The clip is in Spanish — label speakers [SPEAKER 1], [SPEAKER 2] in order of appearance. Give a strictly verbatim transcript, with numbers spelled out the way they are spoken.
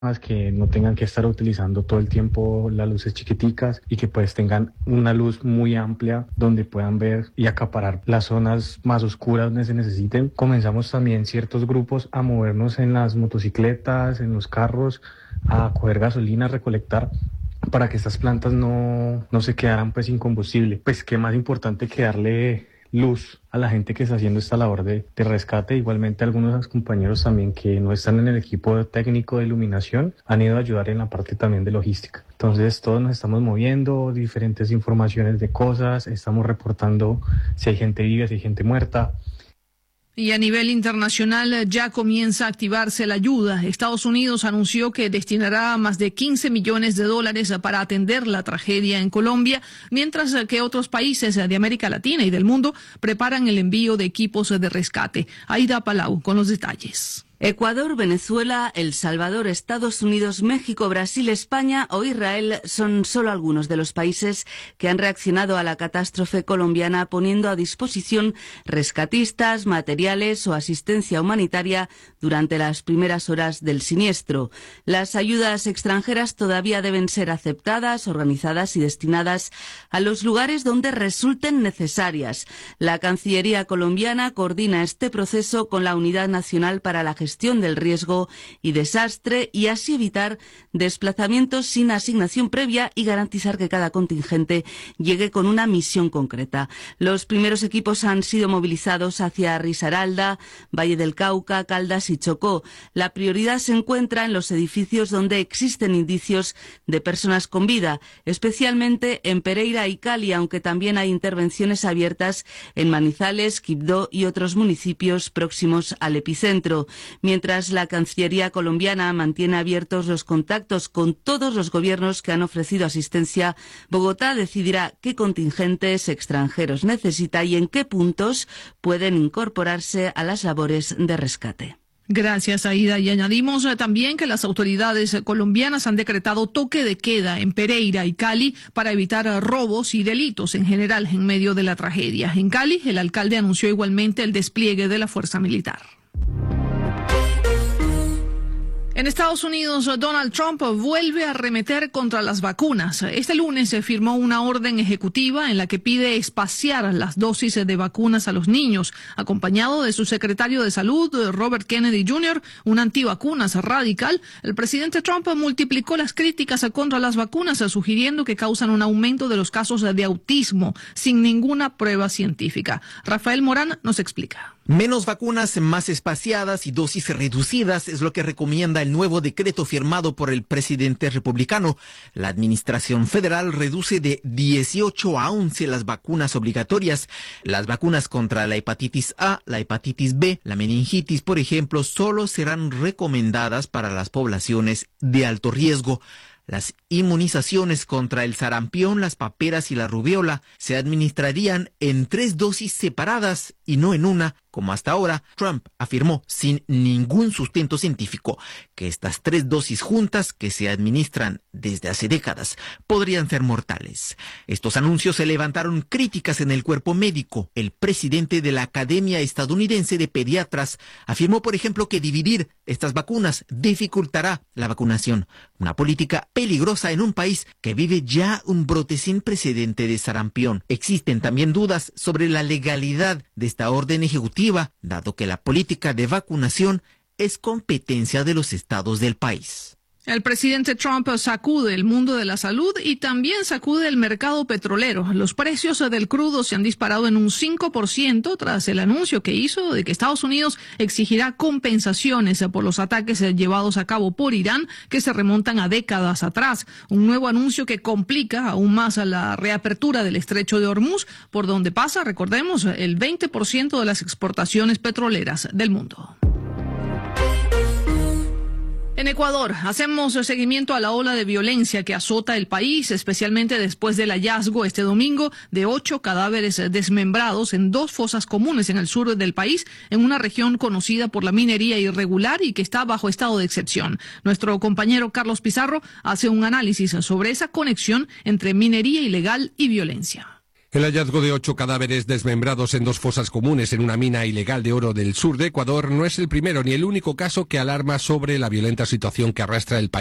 [SPEAKER 1] que no tengan que estar utilizando todo el tiempo las luces chiquiticas y que pues tengan una luz muy amplia donde puedan ver y acaparar las zonas más oscuras donde se necesiten. Comenzamos también ciertos grupos a movernos en las motocicletas, en los carros, a coger gasolina, a recolectar, para que estas plantas no, no se quedaran pues sin combustible. Pues qué más importante que darle luz a la gente que está haciendo esta labor de, de rescate. Igualmente algunos de los compañeros también que no están en el equipo técnico de iluminación han ido a ayudar en la parte también de logística. Entonces todos nos estamos moviendo, diferentes informaciones de cosas, estamos reportando si hay gente viva, si hay gente muerta.
[SPEAKER 2] Y a nivel internacional ya comienza a activarse la ayuda. Estados Unidos anunció que destinará más de quince millones de dólares para atender la tragedia en Colombia, mientras que otros países de América Latina y del mundo preparan el envío de equipos de rescate. Aida Palau con los detalles.
[SPEAKER 3] Ecuador, Venezuela, El Salvador, Estados Unidos, México, Brasil, España o Israel son solo algunos de los países que han reaccionado a la catástrofe colombiana poniendo a disposición rescatistas, materiales o asistencia humanitaria durante las primeras horas del siniestro. Las ayudas extranjeras todavía deben ser aceptadas, organizadas y destinadas a los lugares donde resulten necesarias. La Cancillería colombiana coordina este proceso con la Unidad Nacional para la Gestión gestión del riesgo y desastre y así evitar desplazamientos sin asignación previa y garantizar que cada contingente llegue con una misión concreta. Los primeros equipos han sido movilizados hacia Risaralda, Valle del Cauca, Caldas y Chocó. La prioridad se encuentra en los edificios donde existen indicios de personas con vida, especialmente en Pereira y Cali, aunque también hay intervenciones abiertas en Manizales, Quibdó y otros municipios próximos al epicentro. Mientras la Cancillería colombiana mantiene abiertos los contactos con todos los gobiernos que han ofrecido asistencia, Bogotá decidirá qué contingentes extranjeros necesita y en qué puntos pueden incorporarse a las labores de rescate.
[SPEAKER 2] Gracias, Aida. Y añadimos también que las autoridades colombianas han decretado toque de queda en Pereira y Cali para evitar robos y delitos en general en medio de la tragedia. En Cali, el alcalde anunció igualmente el despliegue de la fuerza militar. En Estados Unidos, Donald Trump vuelve a arremeter contra las vacunas. Este lunes se firmó una orden ejecutiva en la que pide espaciar las dosis de vacunas a los niños, acompañado de su secretario de Salud, Robert Kennedy junior, un antivacunas radical. El presidente Trump multiplicó las críticas contra las vacunas, sugiriendo que causan un aumento de los casos de autismo, sin ninguna prueba científica. Rafael Morán nos explica.
[SPEAKER 4] Menos vacunas, más espaciadas y dosis reducidas es lo que recomienda el nuevo decreto firmado por el presidente republicano. La administración federal reduce de dieciocho a once las vacunas obligatorias. Las vacunas contra la hepatitis A, la hepatitis B, la meningitis, por ejemplo, solo serán recomendadas para las poblaciones de alto riesgo. Las inmunizaciones contra el sarampión, las paperas y la rubiola se administrarían en tres dosis separadas y no en una, como hasta ahora. Trump afirmó sin ningún sustento científico que estas tres dosis juntas, que se administran desde hace décadas, podrían ser mortales. Estos anuncios se levantaron críticas en el cuerpo médico. El presidente de la Academia Estadounidense de Pediatras afirmó, por ejemplo, que dividir estas vacunas dificultará la vacunación, una política peligrosa en un país que vive ya un brote sin precedente de sarampión. Existen también dudas sobre la legalidad de esta orden ejecutiva, dado que la política de vacunación es competencia de los estados del país.
[SPEAKER 2] El presidente Trump sacude el mundo de la salud y también sacude el mercado petrolero. Los precios del crudo se han disparado en un cinco por ciento tras el anuncio que hizo de que Estados Unidos exigirá compensaciones por los ataques llevados a cabo por Irán que se remontan a décadas atrás. Un nuevo anuncio que complica aún más a la reapertura del estrecho de Hormuz, por donde pasa, recordemos, el veinte por ciento de las exportaciones petroleras del mundo. En Ecuador, hacemos seguimiento a la ola de violencia que azota el país, especialmente después del hallazgo este domingo de ocho cadáveres desmembrados en dos fosas comunes en el sur del país, en una región conocida por la minería irregular y que está bajo estado de excepción. Nuestro compañero Carlos Pizarro hace un análisis sobre esa conexión entre minería ilegal y violencia.
[SPEAKER 5] El hallazgo de ocho cadáveres desmembrados en dos fosas comunes en una mina ilegal de oro del sur de Ecuador no es el primero ni el único caso que alarma sobre la violenta situación que arrastra el país.